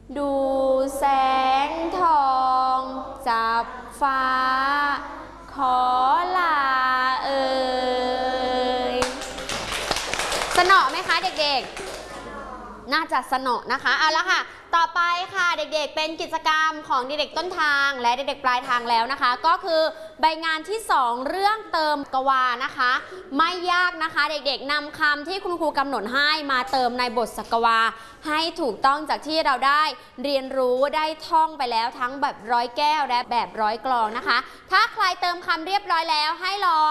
ดูแสงทองจับฟ้าขอลาเอ่ยสนอไหมคะเด็กๆน่าจะสนอนะคะเอาละค่ะต่อไปค่ะเด็กๆเป็นกิจกรรมของเด็กๆต้นทางและเด็กๆปลายทางแล้วนะคะก็คือใบงานที่2เรื่องเติมกวานะคะไม่ยากนะคะเด็กๆนำคำที่คุณครูกำหนดให้มาเติมในบทสกวาให้ถูกต้องจากที่เราได้เรียนรู้ได้ท่องไปแล้วทั้งแบบร้อยแก้วและแบบร้อยกลองนะคะถ้าใครเติมคำเรียบร้อยแล้วให้รอ